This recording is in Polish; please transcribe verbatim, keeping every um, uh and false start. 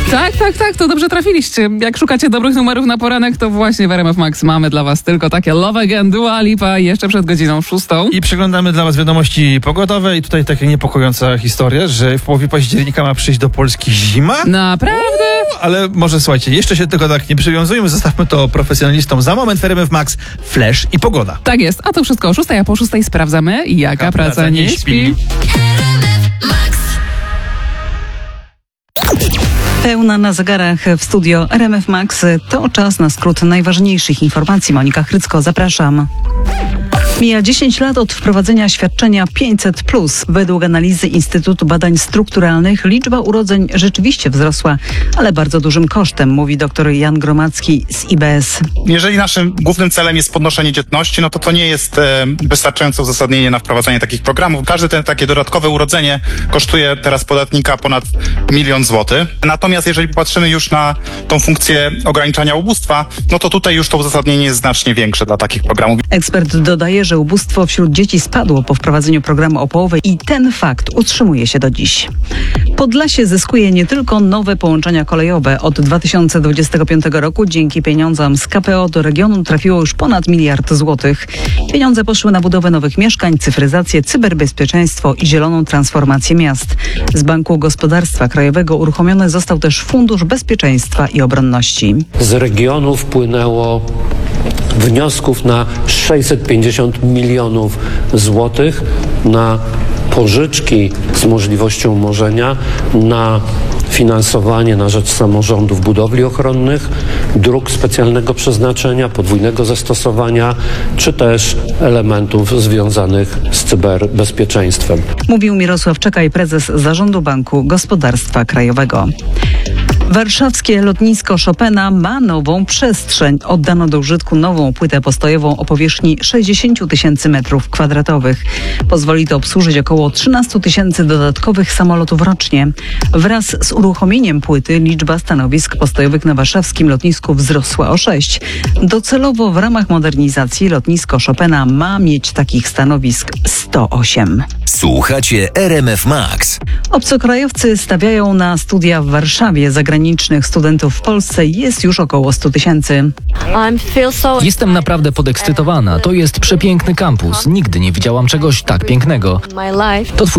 Tak, tak, tak, to dobrze trafiliście. Jak szukacie dobrych numerów na poranek, to właśnie w R M F Max mamy dla was tylko takie Love Again, Dua Lipa jeszcze przed godziną szóstą. I przeglądamy dla was wiadomości pogodowe i tutaj taka niepokojąca historia, że w połowie października ma przyjść do Polski zima. Naprawdę? Uuu, ale może słuchajcie, jeszcze się tylko tak nie przywiązujmy, zostawmy to profesjonalistom. Za moment w R M F Max flash i pogoda. Tak jest, a to wszystko o szóstej, a po szóstej sprawdzamy, jaka Jaka praca, praca nie śpi. Pełna na zegarach w studio R M F Max. To czas na skrót najważniejszych informacji. Monika Chrycko, zapraszam. Mija dziesięć lat od wprowadzenia świadczenia pięćset plus. Według analizy Instytutu Badań Strukturalnych liczba urodzeń rzeczywiście wzrosła, ale bardzo dużym kosztem, mówi dr Jan Gromacki z I B S. Jeżeli naszym głównym celem jest podnoszenie dzietności, no to to nie jest e, wystarczające uzasadnienie na wprowadzanie takich programów. Każde te, takie dodatkowe urodzenie kosztuje teraz podatnika ponad milion złotych. Natomiast jeżeli popatrzymy już na tą funkcję ograniczania ubóstwa, no to tutaj już to uzasadnienie jest znacznie większe dla takich programów. Ekspert dodaje, że ubóstwo wśród dzieci spadło po wprowadzeniu programu o połowę i ten fakt utrzymuje się do dziś. Podlasie zyskuje nie tylko nowe połączenia kolejowe. Od dwa tysiące dwudziestego piątego roku dzięki pieniądzom z K P O do regionu trafiło już ponad miliard złotych. Pieniądze poszły na budowę nowych mieszkań, cyfryzację, cyberbezpieczeństwo i zieloną transformację miast. Z Banku Gospodarstwa Krajowego uruchomiony został też Fundusz Bezpieczeństwa i Obronności. Z regionu wpłynęło wniosków na sześćset pięćdziesiąt milionów złotych na pożyczki z możliwością umorzenia, na finansowanie na rzecz samorządów budowli ochronnych, dróg specjalnego przeznaczenia, podwójnego zastosowania, czy też elementów związanych z cyberbezpieczeństwem. Mówił Mirosław Czekaj, prezes Zarządu Banku Gospodarstwa Krajowego. Warszawskie lotnisko Chopina ma nową przestrzeń. Oddano do użytku nową płytę postojową o powierzchni sześćdziesiąt tysięcy metrów kwadratowych. Pozwoli to obsłużyć około trzynaście tysięcy dodatkowych samolotów rocznie. Wraz z uruchomieniem płyty liczba stanowisk postojowych na warszawskim lotnisku wzrosła o sześć. Docelowo w ramach modernizacji lotnisko Chopina ma mieć takich stanowisk sto osiem. Słuchacie R M F Max. Obcokrajowcy stawiają na studia w Warszawie. Zagranicznych studentów w Polsce jest już około sto tysięcy. Jestem naprawdę podekscytowana. To jest przepiękny kampus. Nigdy nie widziałam czegoś tak pięknego. To twój